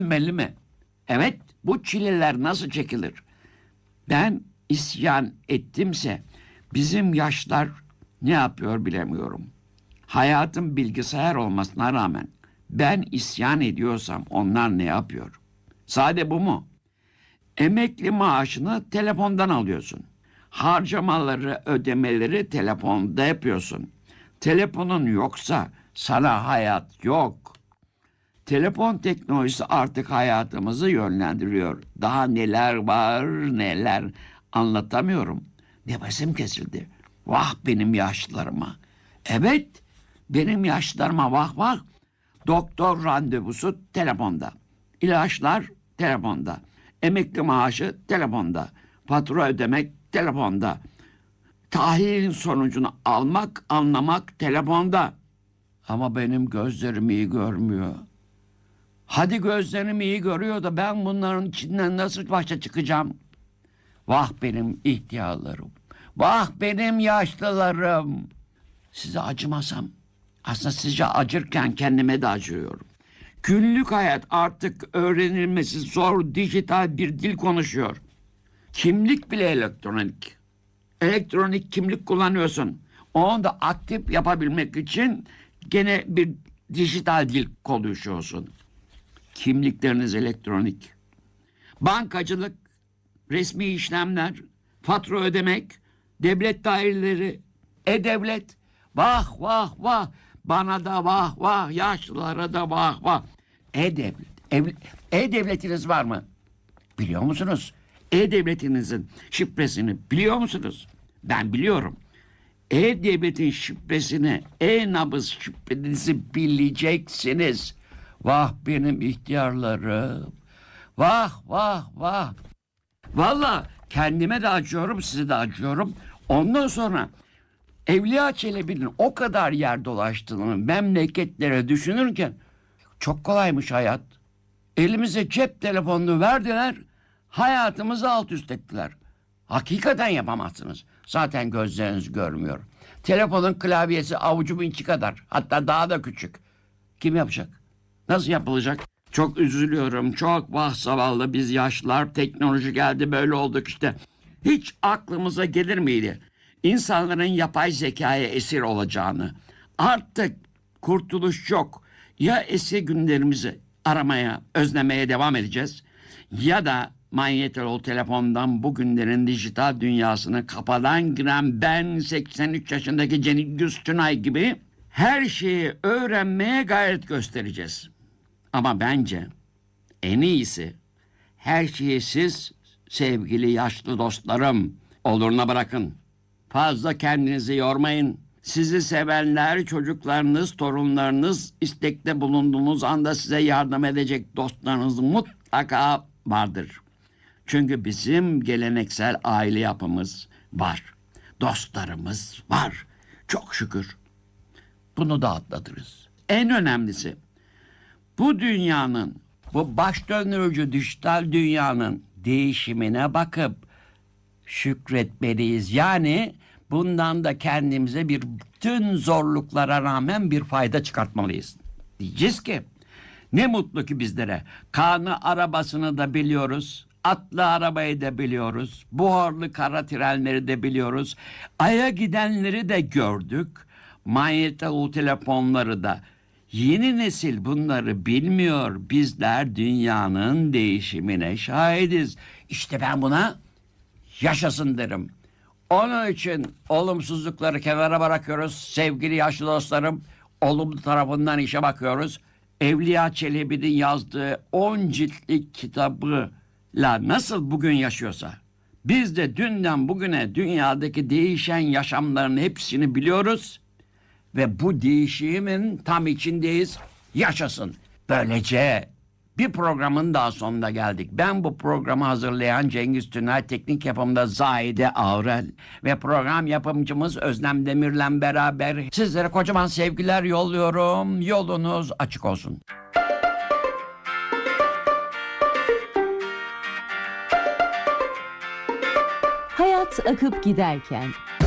Belli mi? Evet, bu çileler nasıl çekilir? Ben isyan ettimse bizim yaşlar ne yapıyor bilemiyorum. Hayatım bilgisayar olmasına rağmen ben isyan ediyorsam onlar ne yapıyor? Sade bu mu? Emekli maaşını telefondan alıyorsun. Harcamaları, ödemeleri telefonda yapıyorsun. Telefonun yoksa sana hayat yok. Telefon teknolojisi artık hayatımızı yönlendiriyor. Daha neler var neler anlatamıyorum. Nefesim kesildi. Vah benim yaşlılarıma. Evet, benim yaşlılarıma vah vah. Doktor randevusu telefonda. İlaçlar telefonda. Emekli maaşı telefonda. Fatura ödemek telefonda. Tahlilin sonucunu almak, anlamak telefonda. Ama benim gözlerim iyi görmüyor. Hadi gözlerim iyi görüyor da ben bunların içinden nasıl başa çıkacağım? Vah benim ihtiyarlarım. Vah benim yaşlılarım. Size acımasam, aslında sizce acırken kendime de acıyorum. Günlük hayat artık öğrenilmesi zor dijital bir dil konuşuyor. Kimlik bile elektronik. Elektronik kimlik kullanıyorsun. Onu da aktif yapabilmek için gene bir dijital dil konuşuyorsun. Kimlikleriniz elektronik. Bankacılık, resmi işlemler, fatura ödemek, devlet daireleri, e-devlet. Vah vah vah. Bana da vah vah. Yaşlılara da vah vah. E-devlet. E-devletiniz var mı? Biliyor musunuz? E-devletinizin şifresini biliyor musunuz? Ben biliyorum. E-devletin şifresini, e-nabız şifrenizi bileceksiniz. Vah benim ihtiyarlarım. Vah vah vah. Vallahi kendime de acıyorum, size de acıyorum. Ondan sonra Evliya Çelebi'nin o kadar yer dolaştığını memleketlere düşünürken çok kolaymış hayat. Elimize cep telefonunu verdiler, hayatımızı alt üst ettiler. Hakikaten yapamazsınız. Zaten gözleriniz görmüyor. Telefonun klavyesi avucumun içi kadar, hatta daha da küçük. Kim yapacak? Nasıl yapılacak? Çok üzülüyorum. Çok vah zavallı biz yaşlılar. Teknoloji geldi böyle olduk işte. Hiç aklımıza gelir miydi? İnsanların yapay zekaya esir olacağını. Artık kurtuluş yok. Ya eski günlerimizi aramaya, özlemeye devam edeceğiz. Ya da manyetol telefondan bugünlerin dijital dünyasını kafadan giren ben 83 yaşındaki Cengiz Tünay gibi her şeyi öğrenmeye gayret göstereceğiz. Ama bence en iyisi her şeyi siz sevgili yaşlı dostlarım oluruna bırakın. Fazla kendinizi yormayın. Sizi sevenler, çocuklarınız, torunlarınız istekte bulunduğunuz anda size yardım edecek dostlarınız mutlaka vardır. Çünkü bizim geleneksel aile yapımız var. Dostlarımız var. Çok şükür. Bunu da atlatırız. En önemlisi bu dünyanın, bu baş döndürücü dijital dünyanın değişimine bakıp şükretmeliyiz. Yani bundan da kendimize bütün zorluklara rağmen bir fayda çıkartmalıyız. Diyeceğiz ki ne mutlu ki bizlere. Kanı arabasını da biliyoruz. Atlı arabayı da biliyoruz. Buharlı kara trenleri de biliyoruz. Ay'a gidenleri de gördük. Manyetol telefonları da. Yeni nesil bunları bilmiyor. Bizler dünyanın değişimine şahidiz. İşte ben buna yaşasın derim. Onun için olumsuzlukları kenara bırakıyoruz. Sevgili yaşlı dostlarım, olumlu tarafından işe bakıyoruz. Evliya Çelebi'nin yazdığı 10 ciltlik kitabıyla nasıl bugün yaşıyorsa, biz de dünden bugüne dünyadaki değişen yaşamların hepsini biliyoruz. Ve bu değişimin tam içindeyiz. Yaşasın. Böylece bir programın daha sonuna geldik. Ben bu programı hazırlayan Cengiz Tünay, teknik yapımda Zahide Aurel ve program yapımcımız Özlem Demir'le beraber sizlere kocaman sevgiler yolluyorum. Yolunuz açık olsun. Hayat akıp giderken